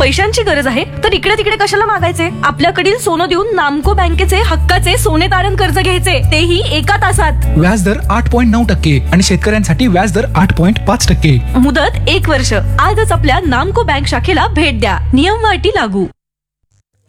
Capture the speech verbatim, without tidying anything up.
पैशांची गरज आहे तर इकडे तिकडे कशाला मागायचे? आपल्याकडील सोनं देऊन नामको बँकेचे हक्काचे सोने तारण कर्ज घ्यायचे, तेही एका तासात. व्याजदर आठ पॉईंट नऊ टक्के आणि शेतकऱ्यांसाठी व्याजदर आठ पॉईंट पाच टक्के. मुदत एक वर्ष. आजच आपल्या नामको बँक शाखेला भेट द्या. नियम व अटी लागू.